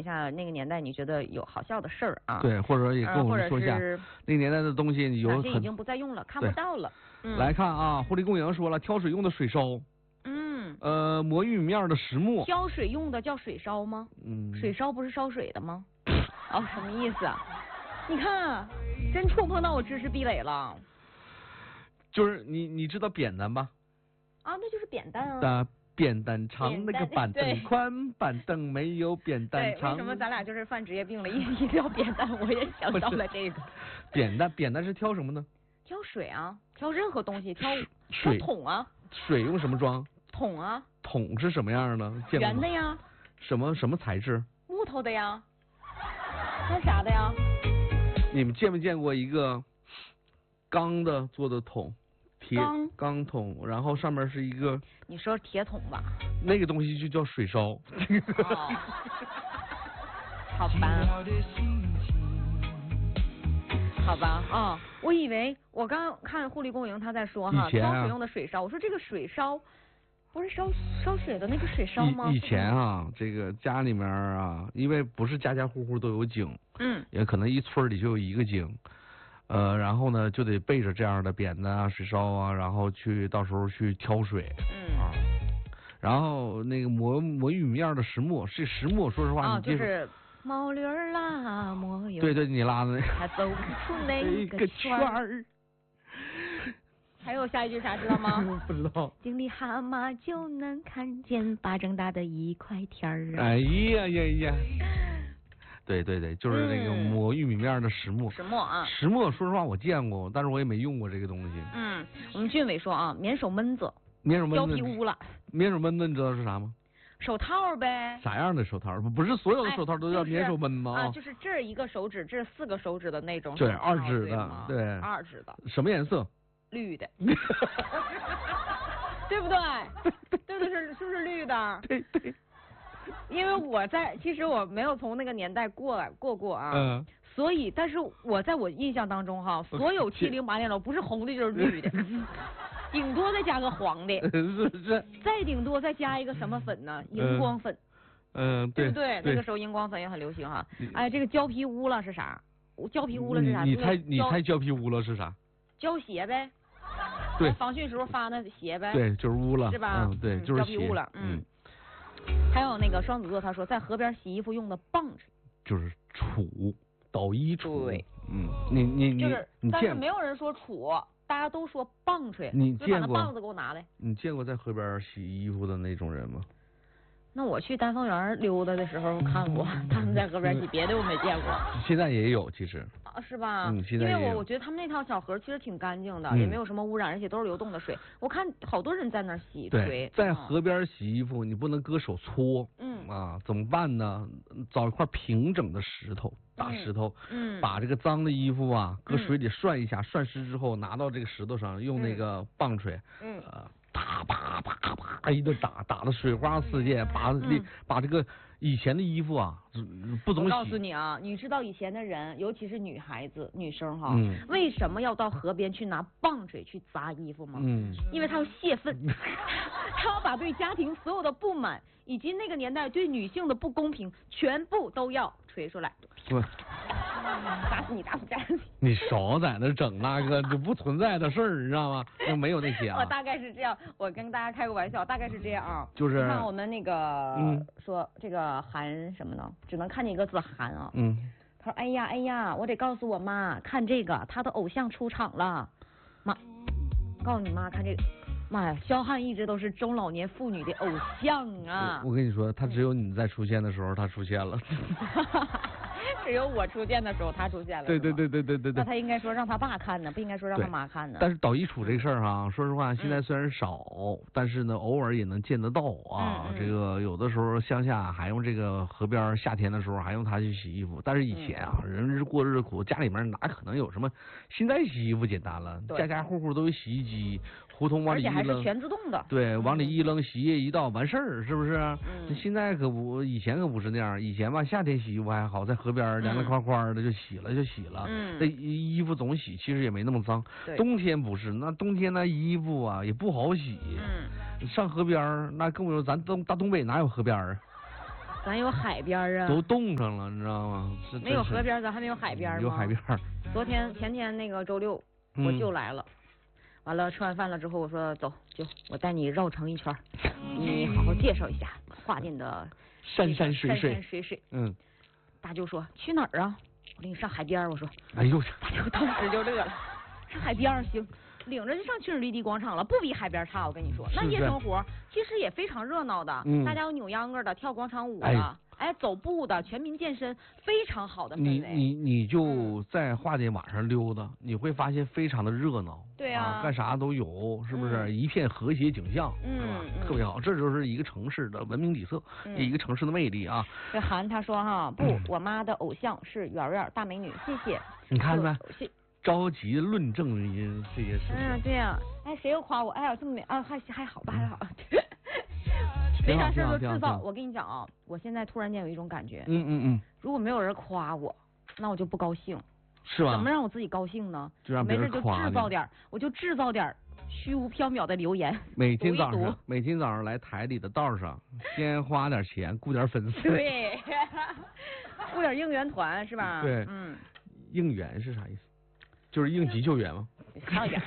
下那个年代你觉得有好笑的事儿啊。 对，或者也跟我们说一下那个年代的东西有哪些已经不再用了，看不到了。 来看啊，狐狸公营说了，挑水用的水烧。磨玉米面的石磨。 挑水用的叫水烧吗？水烧不是烧水的吗？哦，什么意思啊？你看，真触碰到我知识壁垒了。 就是你知道扁担吧？ 啊，那就是扁担啊。扁担长，那个板凳宽，板凳没有扁担长。 为什么咱俩就是犯职业病了？一提到扁担，我也想到了这个。 扁担是挑什么呢？ 挑水啊，挑任何东西，挑桶啊。 水用什么装？ 桶啊。 桶是什么样的？ 圆的呀。 什么材质？ 木头的呀。那啥的呀？ 你们见没见过一个钢的做的桶？钢桶，然后上面是一个， 你说铁桶吧？ 那个东西就叫水烧。 好吧，好吧啊，我以为我刚看护理公营他在说哈，挑水用的水烧，我说这个水烧不是烧水的那个水烧吗？ 以前啊，这个家里面啊，因为不是家家户户都有井，也可能一村里就有一个井。然后呢，就得备着这样的扁担啊、水烧啊，然后到时候去挑水。然后那个磨玉米面的石磨，是石磨，说实话，你就是毛驴儿拉磨油。 对，你拉的。 还走不出那个圈儿。还有下一句啥知道吗？ 不知道。 井里蛤蟆就能看见巴掌大的一块田儿。 哎呀。对，就是那个磨玉米面的石磨。 石磨啊， 石磨，说实话我见过，但是我也没用过这个东西。 我们俊伟说啊，棉手闷子，胶皮污了。 棉手闷子你知道是啥吗？ 手套呗。 啥样的手套？不是所有的手套都叫棉手闷吗？ 就是这一个手指，这4个手指的那种。 对，2指的，对 ，2指的。 什么颜色？ 绿的。对不对？对的是不是绿的？ 对。 因为其实我没有从那个年代过啊，所以，但是我在我印象当中哈，所有7080年楼不是红的就是绿的，顶多再加个黄的， 是， 再顶多再加一个什么粉呢？荧光粉，对不对？那个时候荧光粉也很流行哈。哎，这个胶皮污了是啥？胶皮污了是啥？ 你猜胶皮污了是啥？ 胶鞋呗。 对， 防汛时候发那鞋呗。 对，就是污了， 是吧？ 对，就是胶皮污了，还有那个双子座，他说在河边洗衣服用的棒槌， 就是杵，捣衣杵。 对， 你但是没有人说杵，大家都说棒槌。 你见过？ 把那棒子给我拿来。 你见过在河边洗衣服的那种人吗？ 那我去丹凤园溜达的时候看过，他们在河边洗，别的我没见过。 现在也有，其实。 是吧？ 现在也有。 因为我觉得他们那套小河其实挺干净的，也没有什么污染，而且都是流动的水。我看好多人在那儿洗水。 对，在河边洗衣服，你不能搁手搓。怎么办呢？找一块平整的石头，大石头，把这个脏的衣服啊搁水里涮一下，涮湿之后拿到这个石头上，用那个棒槌，啪啪啪啪一顿打的水花四溅，把这个以前的衣服啊不总洗。 我告诉你啊，你知道以前的人，尤其是女孩子、女生哈，为什么要到河边去拿棒槌去砸衣服吗？因为他要泄愤，他要把对家庭所有的不满以及那个年代对女性的不公平全部都要锤出来。打死你，打死家人！ 你少在那整那个就不存在的事儿，你知道吗？没有那些啊。 我大概是这样，我跟大家开个玩笑，大概是这样啊。 就是看我们那个说这个韩什么呢？只能看见一个字韩啊。他说哎呀，我得告诉我妈，看这个他的偶像出场了。妈，告诉你妈看这个。妈呀，肖汉一直都是中老年妇女的偶像啊！ 我跟你说，他只有你在出现的时候，他出现了。 只有我出现的时候，他出现了。对。那他应该说让他爸看呢，不应该说让他妈看呢。 但是捣衣杵这个事儿哈，说实话，现在虽然少，但是呢，偶尔也能见得到啊。这个有的时候乡下还用这个河边，夏天的时候还用它去洗衣服。但是以前啊，人过日子苦，家里面哪可能有什么？现在洗衣服简单了，家家户户都有洗衣机。胡同往里一扔， 而且还是全自动的。 对，往里一扔，洗液一倒，完事儿，是不是？现在可不，以前可不是那样。以前吧，夏天洗衣服还好，在河边凉凉快快的就洗了。这衣服总洗，其实也没那么脏。冬天不是，那冬天那衣服啊也不好洗。上河边那更不用，咱大东北哪有河边啊？ 咱有海边啊。 都冻上了，你知道吗？ 没有河边，咱还没有海边吗？ 有海边。 前天那个周六，我舅来了，完了吃完饭了之后，我说走舅，我带你绕城一圈，你好好介绍一下华电的山山水水。大舅说去哪儿啊？我领你上海边。我说哎呦， 大舅当时就乐了，上海边行。领着就上去绿地广场了，不比海边差。我跟你说，那夜生活其实也非常热闹的，大家有扭秧歌的，跳广场舞的，走步的，全民健身，非常好的氛围。 你就在华电晚上溜达，你会发现非常的热闹。 对啊， 干啥都有，是不是？一片和谐景象，是吧？特别好，这就是一个城市的文明底色，一个城市的魅力啊。 这韩他说哈，不，我妈的偶像是圆圆大美女，谢谢。 你看看。着急论证这些事情。 对呀。谁又夸我？哎呀，这么美啊，还好吧，还好。没啥事就制造。我跟你讲啊，我现在突然间有一种感觉。如果没有人夸我，那我就不高兴。 是吧？ 怎么让我自己高兴呢？ 就让别人夸。 我就制造点虚无缥缈的留言。 每天早上来台里的道上，先花点钱雇点粉丝。 对。雇点应援团是吧？ 对。应援是啥意思？就是应急救援吗？ 差一点。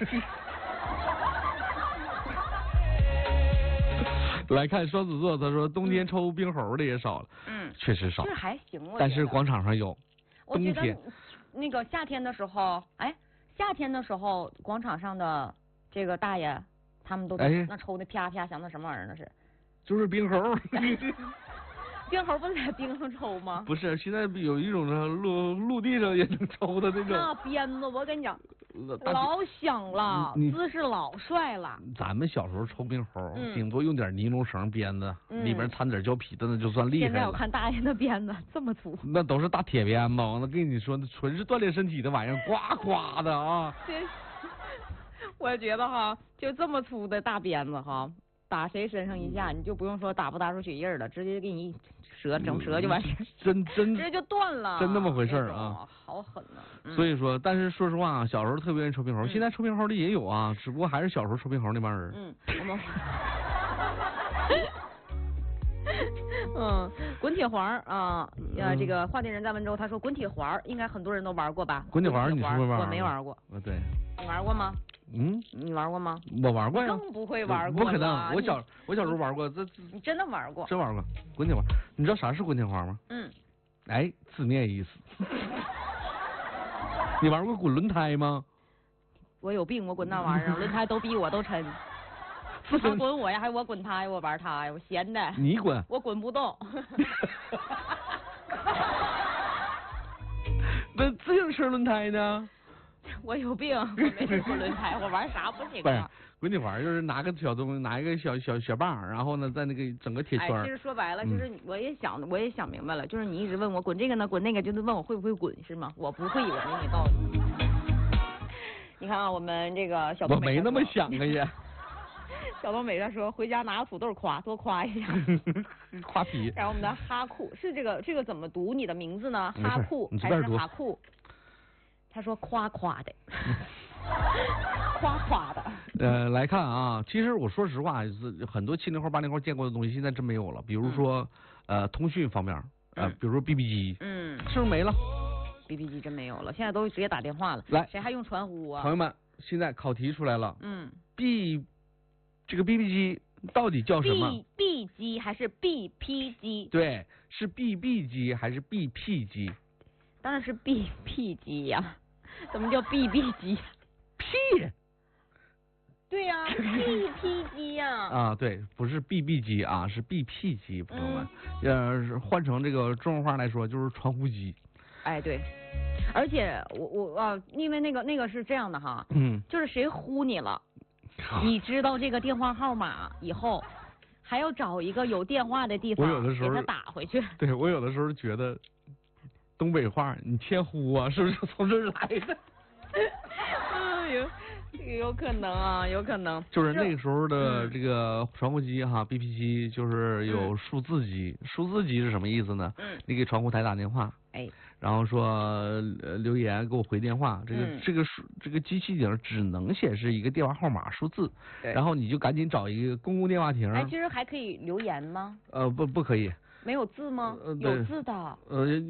来看双子座，他说冬天抽冰猴的也少了。确实少。 这还行， 但是广场上有。 我觉得那个夏天的时候，广场上的这个大爷他们都那抽的啪啪响，那什么玩意儿那是？ 就是冰猴。 冰猴不是在冰上抽吗？ 不是，现在有一种陆地上也能抽的那种。 那鞭子我跟你讲，老响了，姿势老帅了。 咱们小时候抽冰猴，顶多用点尼龙绳鞭子，里边掺点胶皮的，那就算厉害了。 现在我看大爷的鞭子这么粗， 那都是大铁鞭子。我跟你说，那纯是锻炼身体的玩意儿，呱呱的啊。 我觉得哈，就这么粗的大鞭子哈，打谁身上一下，你就不用说打不打出血印了，直接给你整折就完事， 真直接就断了， 真那么回事啊， 好狠呐。 所以说，但是说实话啊，小时候特别愿意抽冰猴，现在抽冰猴的也有啊，只不过还是小时候抽冰猴那帮人。 滚铁环啊，这个华电人在温州，他说滚铁环应该很多人都玩过吧？ 滚铁环你是不是玩？ 我没玩过。 对。 你玩过吗？你玩过吗？ 我玩过呀。 更不会玩过。 不可能，我小时候玩过， 你真的玩过？ 真玩过滚铁环。你知道啥是滚铁环吗？字面意思。你玩过滚轮胎吗？ 我有病，我滚那玩意儿，轮胎都逼我都抻。他滚我呀，还是我滚他呀？我玩他呀，我闲的。 你滚。 我滚不动。 那自行车轮胎呢？ 我有病，我没试过轮胎，我玩啥不行啊？ 滚铁环就是拿个小东西，拿一个小棒，然后呢，在那个整个铁圈。 其实说白了，就是我也想明白了，就是你一直问我滚这个呢，滚那个，就是问我会不会滚是吗？我不会，我给你告诉你。你看啊，我们这个小东北。我没那么想啊呀。 小东北他说回家拿个土豆多夸一下。 夸皮。 然后我们的哈库是这个怎么读你的名字呢？哈库还是哈库？他说夸夸的。夸夸的。 来看啊，其实我说实话，很多70后80后见过的东西，现在真没有了。比如说通讯方面，比如说 BB 机，是不是没了 ？BB 机真没有了，现在都直接打电话了。 来， 谁还用传呼啊？ 朋友们，现在考题出来了。这个 BB 机到底叫什么 ？BB 机还是 BP 机？ 对，是 BB 机还是 BP 机？ 当然是 BP 机呀，怎么叫 BB 机 ？P。 对呀，BP 机呀。 啊，对，不是 BB 机啊，是 BP 机，朋友们。换成这个中国话来说，就是传呼机。 哎，对。而且因为那个是这样的哈，就是谁呼你了。你知道这个电话号码以后，还要找一个有电话的地方给他打回去。 对，我有的时候觉得东北话，你欠呼啊，是不是从这儿来的？ 有可能啊，有可能。 就是那个时候的这个传呼机哈 ，BP 机就是有数字机，数字机是什么意思呢？你给传呼台打电话，然后说留言给我回电话，这个机器顶只能显示一个电话号码数字，然后你就赶紧找一个公共电话亭。 其实还可以留言吗？ 不可以。 没有字吗？有字的。